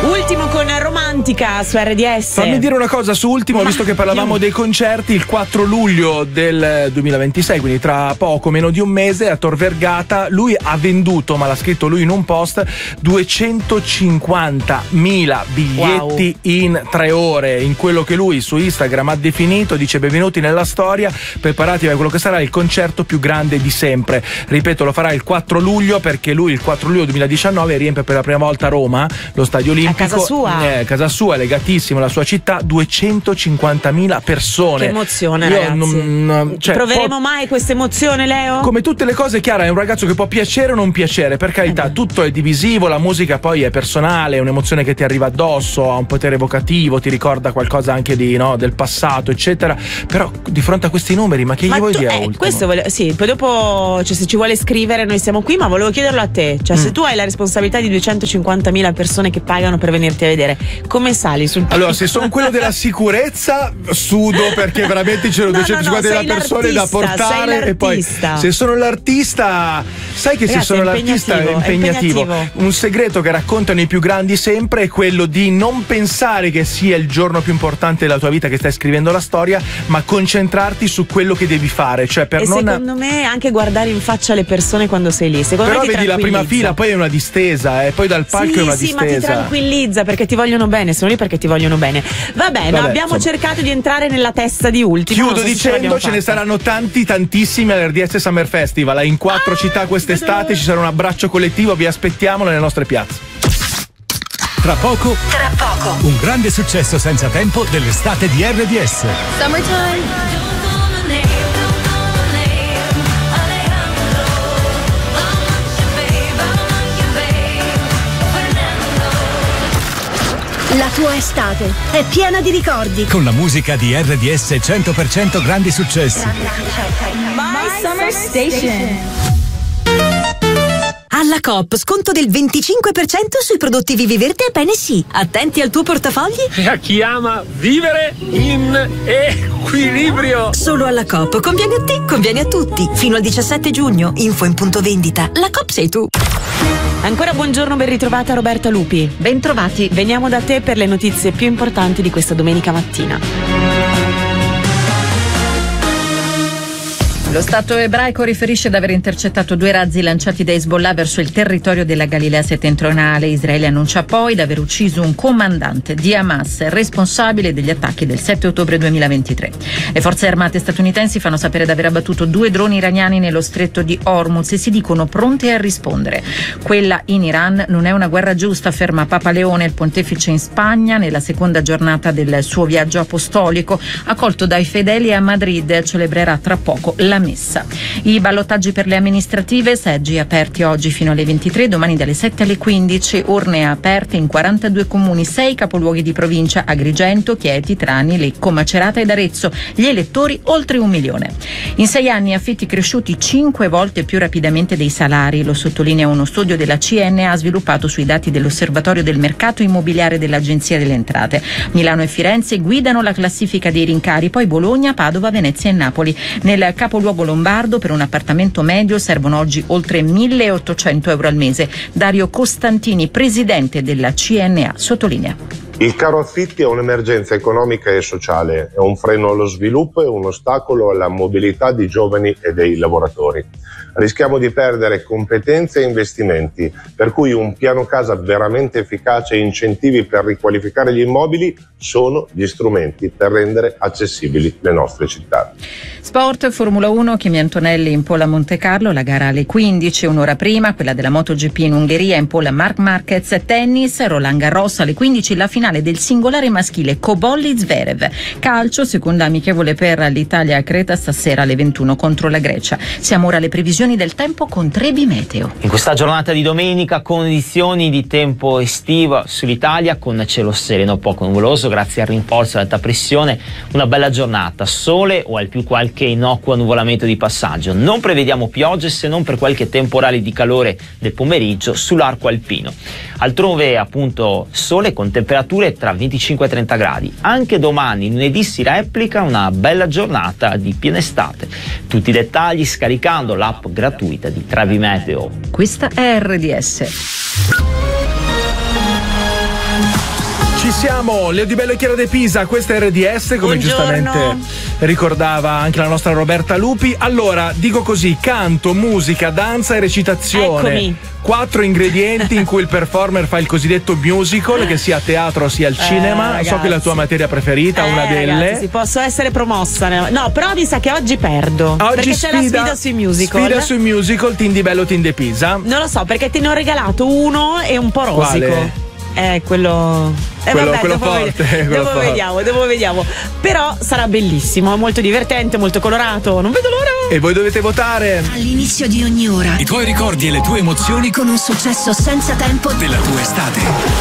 Ultimo con Romantica su RDS. Fammi dire una cosa su Ultimo, visto che parlavamo dei concerti, il 4 luglio del 2026, quindi tra poco, meno di un mese, a Tor Vergata, lui ha venduto, ma l'ha scritto lui in un post, 250.000 biglietti in 3 ore, in quello che lui su Instagram ha definito, dice: benvenuti nella storia, preparatevi a quello che sarà il concerto più grande di sempre. Ripeto, lo farà il 4 luglio perché lui il 4 luglio 2019 riempie per la prima volta Roma, lo Stadio Olimpico. A casa sua. Casa sua, legatissimo alla sua città, 250.000 persone. Che emozione, ragazzi. Proveremo mai questa emozione, Leo? Come tutte le cose, Chiara, è un ragazzo che può piacere o non piacere, per carità, tutto è divisivo, la musica poi è personale, è un'emozione che ti arriva addosso, ha un potere evocativo, ti ricorda qualcosa anche del passato, eccetera. Però di fronte a questi numeri, ma che gli vuoi dire? Questo sì, poi dopo, se ci vuole scrivere noi siamo qui, ma volevo chiederlo a te, se tu hai la responsabilità di 250.000 persone che pagano per venirti a vedere, come sali sul palco? Allora, se sono quello della sicurezza, sudo, perché veramente c'erano 250.000 persone da portare, e poi se sono l'artista, sai che, ragazzi, se sono l'artista è impegnativo. Un segreto che raccontano i più grandi sempre è quello di non pensare che sia il giorno più importante della tua vita, che stai scrivendo la storia, ma concentrarti su quello che devi fare, secondo me anche guardare in faccia le persone quando sei lì, secondo però me vedi la prima fila, poi è una distesa, poi dal palco è una distesa. Ma ti tranquillizza perché ti vogliono bene, sono lì perché ti vogliono bene. Vabbè, abbiamo cercato di entrare nella testa di Ultimo. Chiudo dicendo, ce ne saranno tantissimi all'RDS Summer Festival in 4 città quest'estate, ci sarà un abbraccio collettivo, vi aspettiamo nelle nostre piazze. Tra poco, un grande successo senza tempo dell'estate di RDS. Summertime. La tua estate è piena di ricordi. Con la musica di RDS 100% grandi successi. My Summer Station. Alla Coop sconto del 25% sui prodotti Vivi Verde e Bene Sì. Attenti al tuo portafogli. E a chi ama vivere in equilibrio. Solo alla Coop. Conviene a te, conviene a tutti. Fino al 17 giugno. Info in punto vendita. La Coop sei tu. Ancora buongiorno, ben ritrovata Roberta Lupi. Bentrovati. Veniamo da te per le notizie più importanti di questa domenica mattina. Lo Stato ebraico riferisce di aver intercettato 2 razzi lanciati da Hezbollah verso il territorio della Galilea settentrionale. Israele annuncia poi di aver ucciso un comandante di Hamas responsabile degli attacchi del 7 ottobre 2023. Le forze armate statunitensi fanno sapere di aver abbattuto 2 droni iraniani nello stretto di Hormuz e si dicono pronte a rispondere. Quella in Iran non è una guerra giusta, afferma Papa Leone, il pontefice in Spagna, nella seconda giornata del suo viaggio apostolico. Accolto dai fedeli a Madrid, celebrerà tra poco la messa. I ballottaggi per le amministrative, seggi aperti oggi fino alle 23, domani dalle 7 alle 15, urne aperte in 42 comuni, 6 capoluoghi di provincia: Agrigento, Chieti, Trani, Lecco, Macerata ed Arezzo. Gli elettori oltre 1 milione. In 6 anni affitti cresciuti 5 volte più rapidamente dei salari, lo sottolinea uno studio della CNA sviluppato sui dati dell'Osservatorio del mercato immobiliare dell'Agenzia delle Entrate. Milano e Firenze guidano la classifica dei rincari, poi Bologna, Padova, Venezia e Napoli. Nel capoluogo lombardo per un appartamento medio servono oggi oltre 1.800 euro al mese. Dario Costantini, presidente della CNA, sottolinea: il caro affitti è un'emergenza economica e sociale, è un freno allo sviluppo e un ostacolo alla mobilità di giovani e dei lavoratori. Rischiamo di perdere competenze e investimenti, per cui un piano casa veramente efficace e incentivi per riqualificare gli immobili sono gli strumenti per rendere accessibili le nostre città. Sport, Formula 1, Kimi Antonelli in pole a Monte Carlo, la gara alle 15, un'ora prima, quella della MotoGP in Ungheria, in pole Marc Marquez. Tennis, Roland Garros alle 15, la finale del singolare maschile Cobolli-Zverev. Calcio, seconda amichevole per l'Italia a Creta stasera alle 21 contro la Grecia. Siamo ora alle previsioni del tempo con Trebi Meteo. In questa giornata di domenica condizioni di tempo estivo sull'Italia con cielo sereno poco nuvoloso grazie al rinforzo dell'alta pressione, una bella giornata, sole o al più qualche innocuo annuvolamento di passaggio. Non prevediamo piogge se non per qualche temporale di calore del pomeriggio sull'arco alpino. Altrove appunto sole con temperature tra 25 e 30 gradi. Anche domani, lunedì, si replica una bella giornata di piena estate. Tutti i dettagli scaricando l'app gratuita di Trebi Meteo. Questa è RDS. siamo Leo Di Bello e Chiara De Pisa, questa è RDS, come giustamente ricordava anche la nostra Roberta Lupi. Allora, dico così: canto, musica, danza e recitazione. Eccomi. 4 ingredienti in cui il performer fa il cosiddetto musical, che sia a teatro sia al cinema. Ragazzi. So che è la tua materia preferita, una delle. Ragazzi, posso essere promossa. No, però mi sa che oggi perdo. Oggi perché c'è la sfida sui musical. Sfida sui musical, Team Di Bello, Team De Pisa. Non lo so, perché te ne ho regalato uno e un po' rosico. Quale? Quello forte. Dopo vediamo. Però sarà bellissimo, molto divertente, molto colorato. Non vedo l'ora. E voi dovete votare all'inizio di ogni ora i tuoi ricordi e le tue emozioni con un successo senza tempo della tua estate.